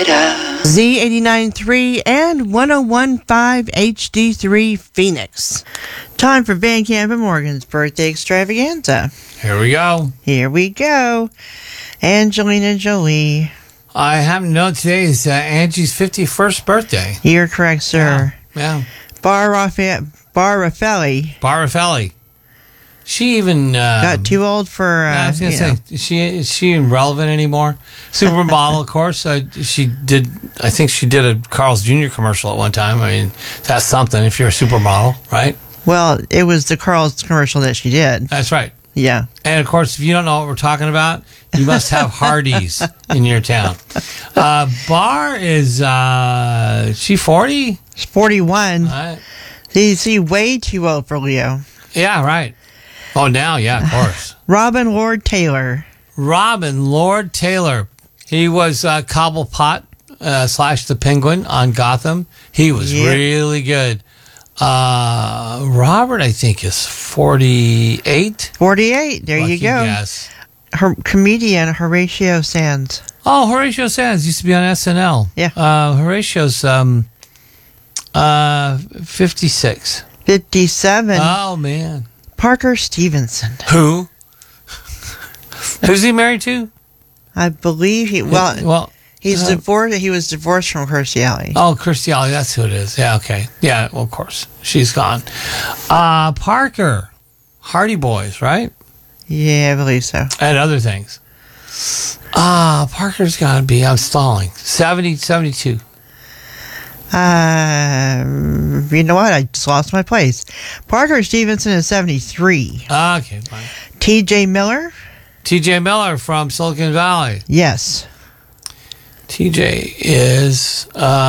Z89.3 and 101.5 HD3 Phoenix. Time for Van Camp and Morgan's birthday extravaganza. Here we go. Here we go. Angelina Jolie. I happen to know today is Angie's 51st birthday. You're correct, sir. Yeah. Bar Raffaele. She even got too old for. I was gonna say, is she irrelevant anymore? Supermodel, of course. She did. I think she did a Carl's Jr. commercial at one time. I mean, that's something if you're a supermodel, right? Well, it was the Carl's commercial that she did. That's right. Yeah. And of course, if you don't know what we're talking about, you must have Hardee's in your town. Bar is she 40? She's 41. Right. See, way too old for Leo. Yeah, right. Oh, now, yeah, of course. Robin Lord Taylor. He was Cobblepot / the Penguin on Gotham. He was really good. Robert, I think, is 48. 48. There you go. Yes. Her comedian Horatio Sands. Oh, Horatio Sands used to be on SNL. Yeah. Horatio's 56. 57. Oh, man. Parker Stevenson. Who? Who's he married to? I believe he's divorced. He was divorced from Kirstie Alley. Oh, Kirstie Alley, that's who it is. Yeah, okay. Yeah, well, of course. She's gone. Parker. Hardy Boys, right? Yeah, I believe so. And other things. Parker's got to be, I'm stalling, 70, 72. You know what? I just lost my place. Parker Stevenson is 73. Okay, fine. T.J. Miller? T.J. Miller from Silicon Valley. Yes. T.J. is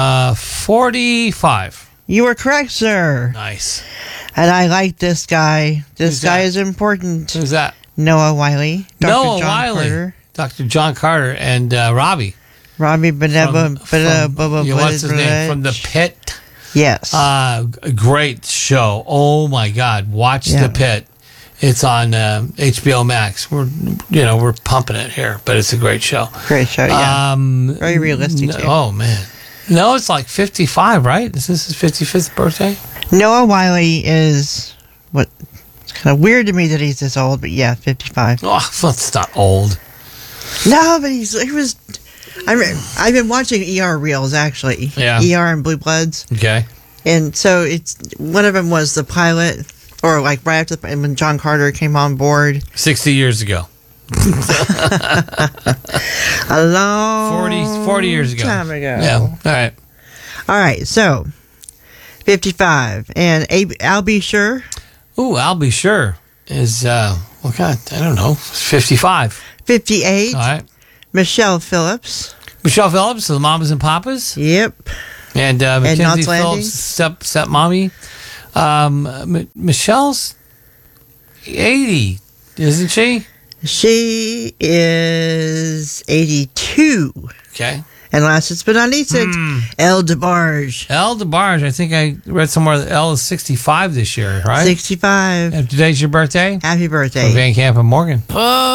45. You were correct, sir. Nice. And I like this guy. This guy is important. Who's that? Noah Wiley. Noah Wiley. Dr. John Carter and Robbie. Robbie Beneva. What's his name? From The Pit. Yes. A great show. Oh my God. Watch The Pit. It's on HBO Max. We're pumping it here, but it's a great show. Great show, yeah. Very realistic, too. Oh, man. No, it's like 55, right? Is this his 55th birthday? Noah Wiley is it's kind of weird to me that he's this old, but yeah, 55. Oh, that's not old. No, but I've been watching ER reels, actually. Yeah. ER and Blue Bloods. Okay. And so one of them was the pilot, or like right after when John Carter came on board. 60 years ago. A long 40 years ago. Time ago. Yeah. All right. So 55. And I'll Be Sure. Ooh, I'll Be Sure is, God, I don't know, 55. 58. All right. Michelle Phillips, the Mamas and Papas. Yep. And Mackenzie Phillips, stepmommy. Michelle's 80, isn't she? She is 82. Okay. And last but not least, Elle DeBarge. Elle DeBarge, I think I read somewhere that Elle is 65 this year, right? 65. And today's your birthday? Happy birthday. From Van Camp and Morgan.